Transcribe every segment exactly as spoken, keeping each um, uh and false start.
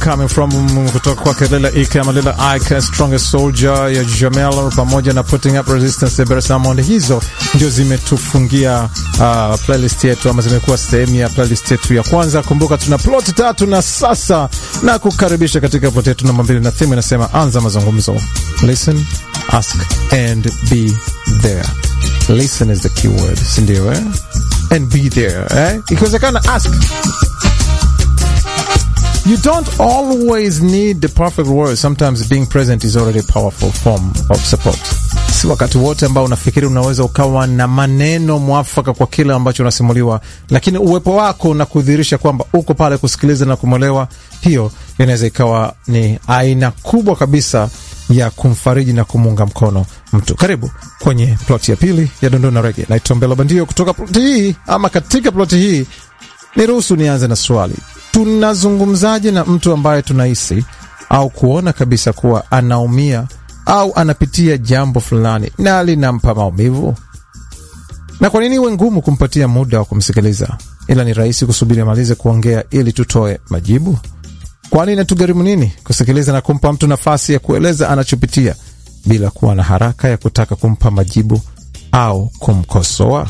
Coming From kutoka kwa Lila Ike ama Lila Ike, Strongest Soldier ya Jamel pamoja na Putting Up Resistance ya Bersamond. Hizo ndio zimetufungia uh, playlist yetu ama zimekuwa sehemu ya playlist yetu ya kwanza. Kumbuka tuna plot tatu na sasa na kukaribisha katika plot yetu namba mbili, na theme inasema anza mazungumzo. Listen, ask and be there. Listen is the key word, si ndio eh? And be there, eh? Ikiwezekana ask. You don't always need the perfect words. Sometimes being present is already a powerful form of support. Si wakati wote ambao unafikiri unaweza ukawa na maneno mwafaka kwa kile ambacho unasimuliwa, lakini uwepo wako na kudhihirisha kwamba uko pale kusikiliza na kumwelewa, hiyo inaweza ikawa ni aina kubwa kabisa ya kumfariji na kumunga mkono mtu. Karibu kwenye plot ya pili ya Dondoo na Reggae. Naitwa Mbelo Bandio. Kutoka plot hii ama katika plot hii, niruhusu nianze na swali. Tunazungumzaje na mtu ambaye tunahisi au kuona kabisa kuwa anaumia au anapitia jambo fulani na linampa maumivu? Na kwa nini iwe ngumu kumpatia muda wa kumsikiliza, ila ni rahisi kusubiri amalize kuongea ili tutoe majibu? Kwani inatugharimu nini kusikiliza na kumpa mtu nafasi ya kueleza anachopitia bila kuwa na haraka ya kutaka kumpa majibu au kumkosoa?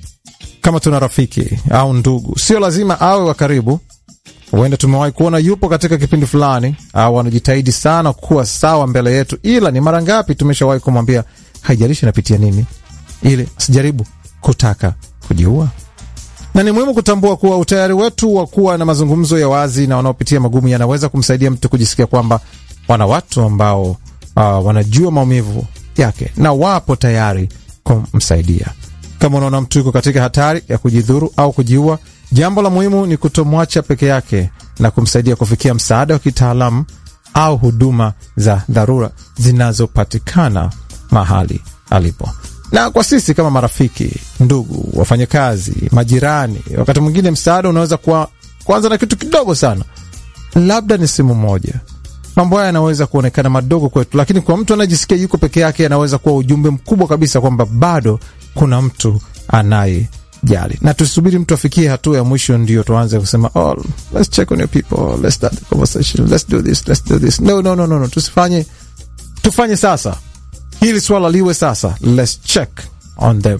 Kama tuna rafiki au ndugu, sio lazima awe wa karibu. Huenda tumewahi kuona yupo katika kipindi fulani au anajitahidi sana kuwa sawa mbele yetu, ila ni mara ngapi tumeshawahi kumwambia haijalishi napitia nini, ili asijaribu kutaka kujiua? Na ni muhimu kutambua kuwa utayari wetu wa kuwa na mazungumzo ya wazi na wanaopitia magumu yanaweza kumsaidia mtu kujisikia kwamba wana watu ambao uh, wanajua maumivu yake na wapo tayari kumsaidia. Kama unaona mtu yuko katika hatari ya kujidhuru au kujiua, jambo la muhimu ni kutomwacha peke yake na kumsaidia kufikia msaada wa kitaalamu au huduma za dharura zinazopatikana mahali alipo. Na kwa sisi kama marafiki, ndugu, wafanyakazi, majirani, wakati mwingine msaada unaweza kuwa kwanza na kitu kidogo sana. Labda ni simu moja. Mambo haya yanaweza kuonekana madogo kwetu, lakini kwa mtu anajisikia yuko peke yake yanaweza kuwa ujumbe mkubwa kabisa kwamba bado kuna mtu anaye jali. Na tusubiri mtu afikie hatua ya mwisho ndio tuanze kusema, oh, let's check on your people, let's start the conversation, let's do this, let's do this. No, no, no, no, no. Tusifanye, tufanye sasa. Hili swala liwe sasa. Let's check on them.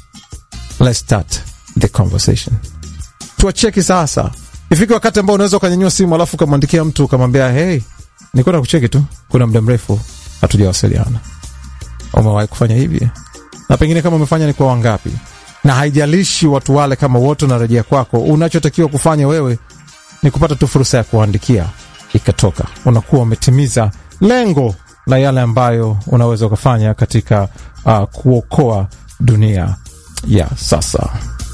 Let's start the conversation. Tuwacheki sasa. Ifike wakati ambao unaweza ukanyanyua simu alafu ukamwandikia mtu ukamwambia, hey, niko na kucheki tu, kuna muda mrefu hatujawasiliana. Umewahi kufanya hivi? Na pengine kama umefanya ni kwa wangapi? Na haijalishi watu wale kama wote unarejea kwako, unachotakiwa kufanya wewe ni kupata tu fursa ya kuandikia ikatoka. Unakuwa umetimiza lengo la yale ambayo unaweza ukafanya katika uh, kuokoa dunia ya sasa.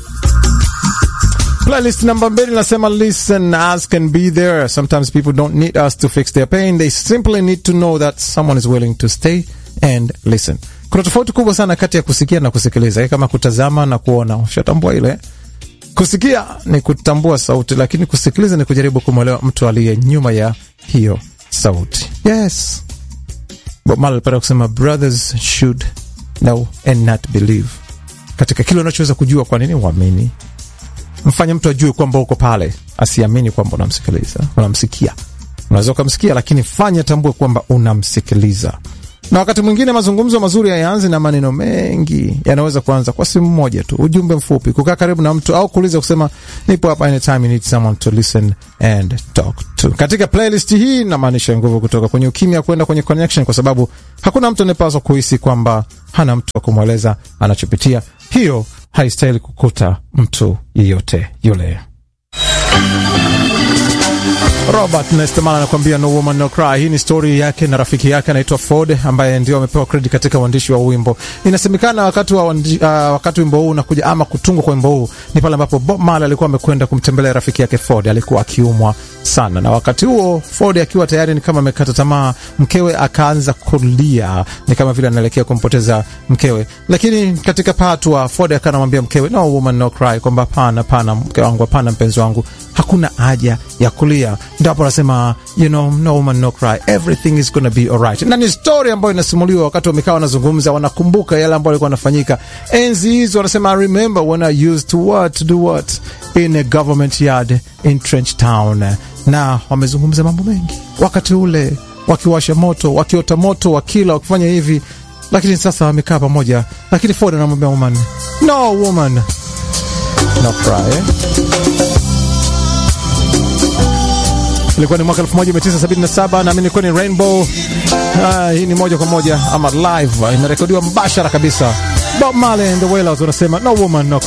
Playlist namba mbili nasema listen, ask and be there. Sometimes people don't need us to fix their pain. They simply need to know that someone is willing to stay and listen. Kuna tofauti kubwa sana kati ya kusikia na kusikiliza. Kama kutazama na kuona, ushatambua ile. Kusikia ni kutambua sauti, lakini kusikiliza ni kujaribu kumwelewa mtu aliye nyuma ya hiyo sauti. Yes. But Marley para kusema brothers should know and not believe. Katika kile unachoweza kujua, kwa nini uamini? Mfanye mtu ajue kwamba uko pale, asiamini kwamba unamsikiliza, unamsikia. Unaweza kumsikia lakini fanya tambue kwamba unamsikiliza. Na wakati mwingine mazungumzo mazuri hayaanzi na maneno mengi. Yanaweza kuanza kwa simu moja tu, ujumbe mfupi, kukaa karibu na mtu au kuuliza kusema nipo hapa anytime you need someone to listen and talk to. Katika playlist hii namaanisha nguvu kutoka kwenye ukimya kwenda kwenye connection, kwa sababu hakuna mtu anayepaswa kuhisi kwamba hana mtu wa kumweleza anachopitia. Hiyo haistahili kukuta mtu yeyote yule. Robert Nesta anakuambia No Woman No Cry. Hii ni story yake na rafiki yake anaitwa Ford, ambaye ndio amepewa credit katika uandishi wa wimbo. Inasemekana wakati wa uh, wakati wimbo huu unakuja ama kutungwa kwa wimbo huu ni pale ambapo Bob Marley alikuwa amekwenda kumtembelea rafiki yake Ford. Alikuwa akiumwa sana, na wakati huo Ford akiwa tayari ni kama amekata tamaa, mkewe akaanza kulia, ni kama vile anaelekea kumpoteza mkewe. Lakini katika patwa Ford akanamwambia mkewe No Woman No Cry, kwamba hapana, hapana mke wangu, hapana mpenzi wangu, hakuna haja ya kulia. Ndipo anasema you know, no woman no cry, everything is gonna be alright. Na ni story ambayo inasimuliwa wakati wamekaa wanazungumza, wanakumbuka yale ambayo yalikuwa yanafanyika enzi hizo. Wanasema I remember when I used to what to do what in a government yard in Trench Town. na wamezungumza mambo mengi wakati ule, wakiwasha moto, wakiota moto, wakila, wakifanya hivi, lakini sasa wamekaa pamoja. Lakini Ford anamwambia woman, no woman, no cry, eh? Ilikuwa ni mwaka elfu moja mia tisa sabini na saba na mimi nilikuwa ni Rainbow. Ah, hii ni moja kwa moja ama live, imerekodiwa mbashara kabisa. Bob Marley and the Wailers wanasema no woman no cry.